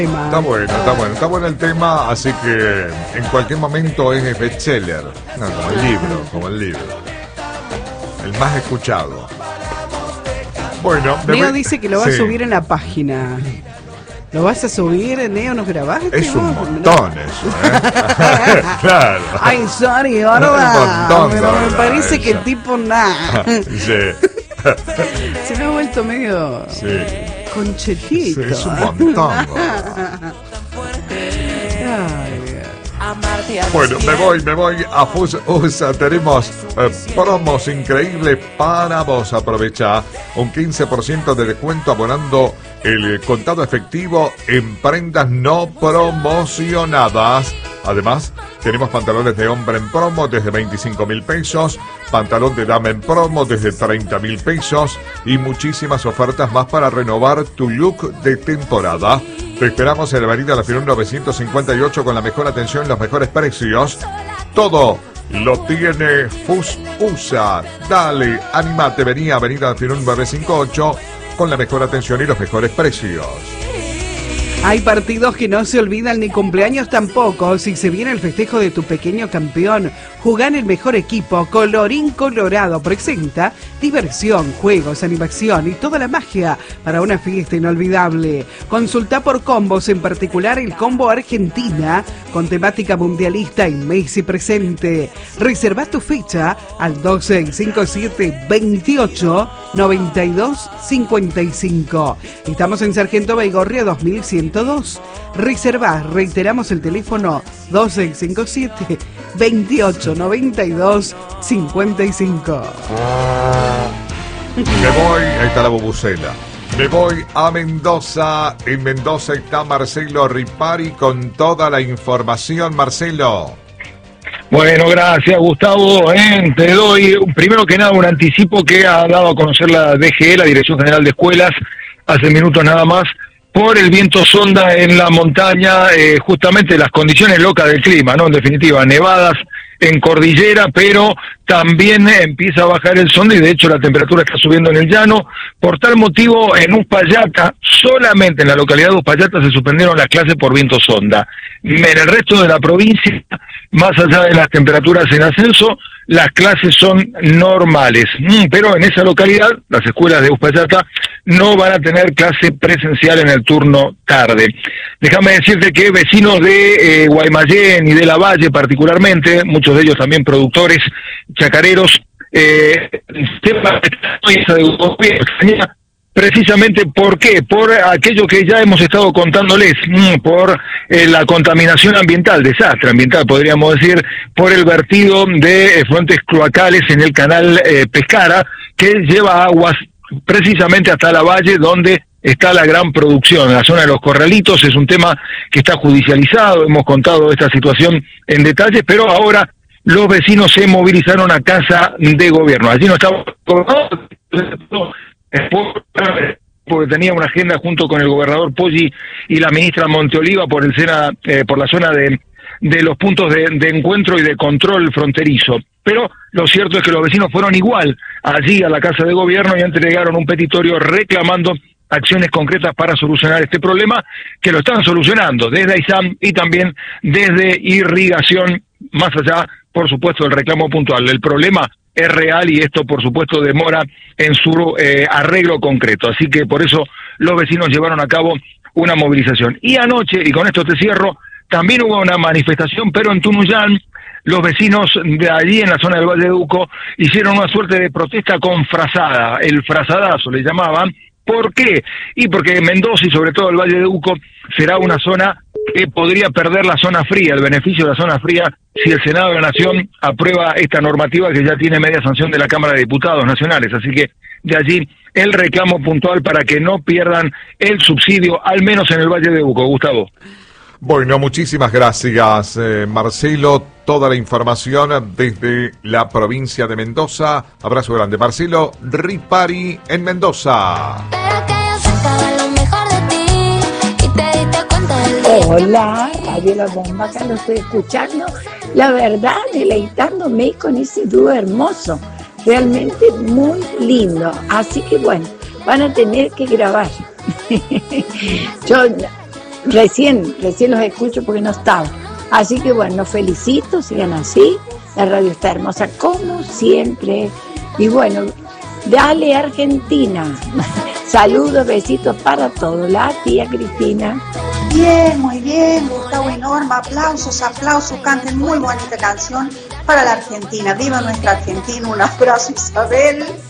Está bueno el tema, así que en cualquier momento es bestseller. No, como el libro. El más escuchado. Bueno, Neo dice que lo va a subir en la página. ¿Lo vas a subir, Neo? ¿Nos grabaste? Es un montón eso, Claro. Ay, sorry, gorda. Pero me parece que el tipo nada. Sí. Se me ha vuelto medio conchetito. Sí, es un montón. Bueno, me voy a USA. Tenemos promos increíbles para vos. Aprovecha un 15% de descuento abonando el contado efectivo en prendas no promocionadas. Además, tenemos pantalones de hombre en promo desde 25.000 pesos, pantalón de dama en promo desde 30.000 pesos y muchísimas ofertas más para renovar tu look de temporada. Te esperamos en la avenida La Firón 958 con la mejor atención y los mejores precios. Todo lo tiene USA. Dale, animate, vení a avenida La Firón 958 con la mejor atención y los mejores precios. Hay partidos que no se olvidan ni cumpleaños tampoco. Si se viene el festejo de tu pequeño campeón, jugá en el mejor equipo. Colorín Colorado presenta diversión, juegos, animación y toda la magia para una fiesta inolvidable. Consulta por combos, en particular el combo Argentina con temática mundialista y Messi presente. Reserva tu fecha al 2657 28 92 55. Estamos en Sargento Baigorria 2102. Reserva, reiteramos el teléfono 2657 28 92 55. Me voy, ahí está la bubucela. Me voy a Mendoza. En Mendoza está Marcelo Ripari con toda la información. Marcelo. Bueno, gracias Gustavo. Te doy primero que nada un anticipo que ha dado a conocer la DGE, la Dirección General de Escuelas, hace minutos nada más, por el viento sonda en la montaña, justamente las condiciones locas del clima, ¿no? En definitiva, nevadas en cordillera, pero también empieza a bajar el sonda y de hecho la temperatura está subiendo en el llano. Por tal motivo, en Uspallata, solamente en la localidad de Uspallata se suspendieron las clases por viento sonda. En el resto de la provincia, más allá de las temperaturas en ascenso, las clases son normales. Pero en esa localidad, las escuelas de Uspallata no van a tener clase presencial en el turno tarde. Déjame decirte que vecinos de Guaymallén y de La Valle particularmente, muchos de ellos también productores chacareros, precisamente, ¿por qué? Por aquello que ya hemos estado contándoles, por la contaminación ambiental, desastre ambiental podríamos decir, por el vertido de fuentes cloacales en el canal Pescara, que lleva aguas precisamente hasta La Valle, donde está la gran producción. En la zona de los Corralitos es un tema que está judicializado, hemos contado esta situación en detalle, pero ahora los vecinos se movilizaron a Casa de Gobierno. Allí no estaba porque tenía una agenda junto con el gobernador Poggi y la ministra Monteoliva por la zona de los puntos de encuentro y de control fronterizo. Pero lo cierto es que los vecinos fueron igual allí a la Casa de Gobierno y entregaron un petitorio reclamando acciones concretas para solucionar este problema, que lo están solucionando desde AISAM y también desde Irrigación, más allá, por supuesto, del reclamo puntual. El problema es real y esto, por supuesto, demora en su arreglo concreto. Así que por eso los vecinos llevaron a cabo una movilización. Y anoche, y con esto te cierro, también hubo una manifestación, pero en Tunuyán, los vecinos de allí en la zona del Valle de Uco hicieron una suerte de protesta con frazada, el frazadazo le llamaban. ¿Por qué? Y porque Mendoza y sobre todo el Valle de Uco será una zona que podría perder la zona fría, el beneficio de la zona fría, si el Senado de la Nación aprueba esta normativa que ya tiene media sanción de la Cámara de Diputados Nacionales. Así que de allí el reclamo puntual para que no pierdan el subsidio, al menos en el Valle de Uco. Gustavo. Bueno, muchísimas gracias, Marcelo. Toda la información desde la provincia de Mendoza. Abrazo grande. Marcelo Ripari en Mendoza. Hola, Radio La Bomba, acá lo estoy escuchando. La verdad, deleitándome con ese dúo hermoso. Realmente muy lindo. Así que bueno, van a tener que grabar. Yo Recién los escucho porque no estaba. Así que bueno, los felicito, sigan así. La radio está hermosa como siempre. Y bueno, dale Argentina. Saludos, besitos para todos. La tía Cristina. Bien, muy bien, Gustavo y Norma, aplausos, canten muy bonita canción para la Argentina. Viva nuestra Argentina, un abrazo, Isabel.